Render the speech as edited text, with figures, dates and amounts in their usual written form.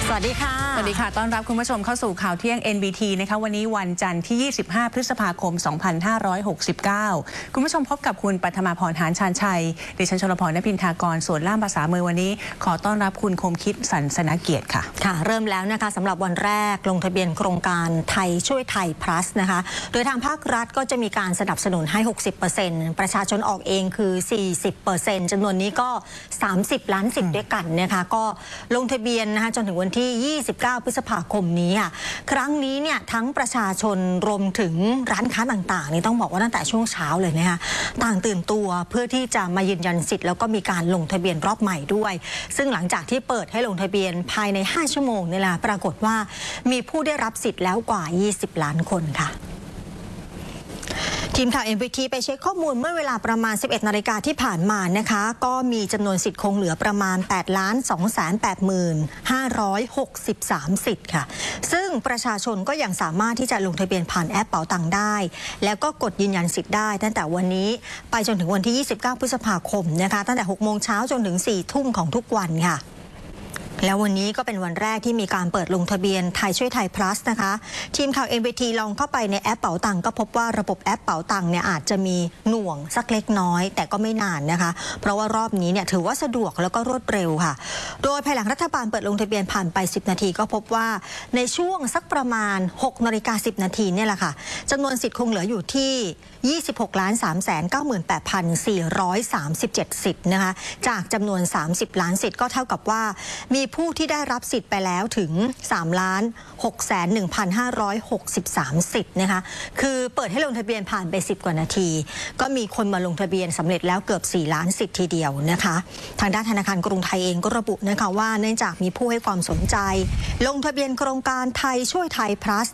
สวัสดีค่ะสวัสดีค่ะต้อนรับคุณผู้ชมเข้าสู่ข่าวเที่ยง NBT นะคะวันนี้วันจันทร์ที่ 25 พฤษภาคม 2569 คุณผู้ชมพบกับคุณปัทมาพร หานชาญชัยดิฉันชลพร ณพินทากรส่วนล่ามภาษามือวันนี้ขอต้อนรับคุณคมคิดสันสนเกียรติค่ะค่ะเริ่มแล้วนะคะสำหรับวันแรกลงทะเบียนโครงการไทยช่วยไทย plus นะคะโดยทางภาครัฐก็จะมีการสนับสนุนให้ 60% ประชาชนออกเองคือ 40% จำนวนนี้ก็ 30 ล้านสิทธิ์ด้วยกันนะคะก็ลงทะเบียนนะคะจนถึงวันที่ 29 พฤษภาคมนี้ค่ะครั้งนี้เนี่ยทั้งประชาชนรวมถึงร้านค้าต่างๆนี่ต้องบอกว่าตั้งแต่ช่วงเช้าเลยนะคะต่างตื่นตัวเพื่อที่จะมายืนยันสิทธิ์แล้วก็มีการลงทะเบียนรอบใหม่ด้วยซึ่งหลังจากที่เปิดให้ลงทะเบียนภายใน 5 ชั่วโมงนี่แหละปรากฏว่ามีผู้ได้รับสิทธิ์แล้วกว่า 20 ล้านคนค่ะทีมข่าว NBT ไปเช็คข้อมูลเมื่อเวลาประมาณ 11 นาฬิกาที่ผ่านมานะคะก็มีจำนวนสิทธิ์คงเหลือประมาณ 8,280,563 สิทธิ์ค่ะซึ่งประชาชนก็ยังสามารถที่จะลงทะเบียนผ่านแอปเป๋าตังค์ได้แล้วก็กดยืนยันสิทธิ์ได้ตั้งแต่วันนี้ไปจนถึงวันที่ 29 พฤษภาคมนะคะตั้งแต่ 6 โมงเช้าจนถึง 4 ทุ่มของทุกวันค่ะแล้ววันนี้ก็เป็นวันแรกที่มีการเปิดลงทะเบียนไทยช่วยไทย plus นะคะทีมข่าว NBT ลองเข้าไปในแอปเป๋าตังก็พบว่าระบบแอปเป๋าตังเนี่ยอาจจะมีหน่วงสักเล็กน้อยแต่ก็ไม่นานนะคะเพราะว่ารอบนี้เนี่ยถือว่าสะดวกแล้วก็รวดเร็วค่ะโดยภายหลังรัฐบาลเปิดลงทะเบียนผ่านไป10 นาทีก็พบว่าในช่วงสักประมาณ 6:10 นาทีเนี่ยแหละค่ะจำนวนสิทธิ์คงเหลืออยู่ที่ 26,398,437 สิทธิ์นะคะจากจำนวน 30 ล้านสิทธิ์ก็เท่ากับว่ามีผู้ที่ได้รับสิทธิ์ไปแล้วถึง 3,661,563 สิทธิ์นะคะคือเปิดให้ลงทะเบียนผ่านไป10 กว่านาทีก็มีคนมาลงทะเบียนสำเร็จแล้วเกือบ 4 ล้านสิทธิ์ทีเดียวนะคะทางด้านธนาคารกรุงไทยเองก็ระบุนะคะว่าเนื่องจากมีผู้ให้ความสนใจลงทะเบียนโครงการไทยช่วยไทย plus